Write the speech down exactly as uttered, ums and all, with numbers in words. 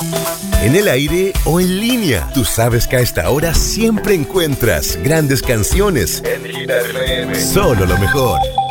En el aire o en línea. Tú sabes que a esta hora siempre encuentras grandes canciones. En Digital F M. Solo lo mejor.